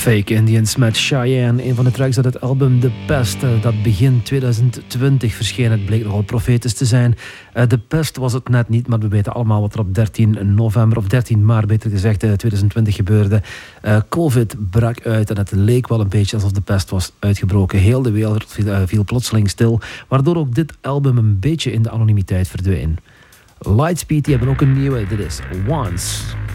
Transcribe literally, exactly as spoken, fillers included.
Fake Indians met Cheyenne, een van de tracks uit het album The Pest, dat begin twintig twintig verscheen. Het bleek nogal profetisch te zijn. Uh, The Pest was het net niet, maar we weten allemaal wat er op dertien november, of dertien maart beter gezegd, twintig twintig gebeurde. Uh, Covid brak uit en het leek wel een beetje alsof de pest was uitgebroken. Heel de wereld viel, uh, viel plotseling stil, waardoor ook dit album een beetje in de anonimiteit verdween. Lightspeed, die hebben ook een nieuwe, dit is Once.